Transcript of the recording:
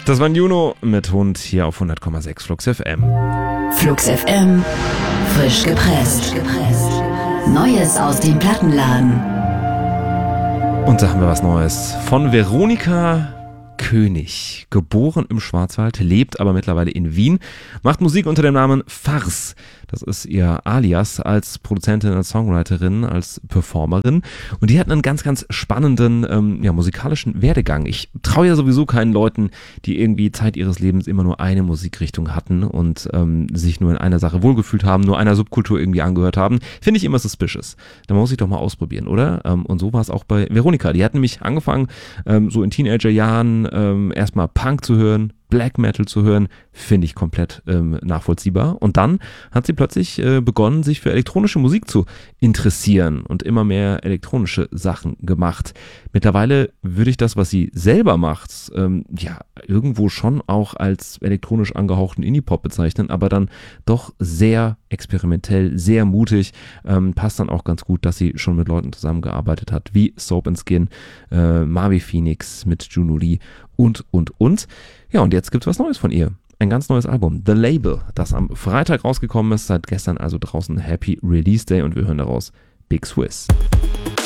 Das war Juno mit Hund hier auf 100,6 Flux FM. Flux FM, frisch gepresst. Neues aus dem Plattenladen. Und da haben wir was Neues von Veronika König, geboren im Schwarzwald, lebt aber mittlerweile in Wien, macht Musik unter dem Namen Farce. Das ist ihr Alias als Produzentin, als Songwriterin, als Performerin. Und die hat einen ganz, ganz spannenden musikalischen Werdegang. Ich traue ja sowieso keinen Leuten, die irgendwie Zeit ihres Lebens immer nur eine Musikrichtung hatten und sich nur in einer Sache wohlgefühlt haben, nur einer Subkultur irgendwie angehört haben. Finde ich immer suspicious. Da muss ich doch mal ausprobieren, oder? Und so war es auch bei Veronika. Die hat nämlich angefangen, so in Teenagerjahren erstmal Punk zu hören, Black Metal zu hören, finde ich komplett nachvollziehbar. Und dann hat sie plötzlich begonnen, sich für elektronische Musik zu interessieren und immer mehr elektronische Sachen gemacht. Mittlerweile würde ich das, was sie selber macht, irgendwo schon auch als elektronisch angehauchten Indie-Pop bezeichnen, aber dann doch sehr experimentell, sehr mutig. Passt dann auch ganz gut, dass sie schon mit Leuten zusammengearbeitet hat, wie Soap & Skin, Marvi Phoenix mit Juno Lee und. Ja, und jetzt gibt's was Neues von ihr. Ein ganz neues Album, The Label, das am Freitag rausgekommen ist, seit gestern also draußen. Happy Release Day und wir hören daraus Big Swiss.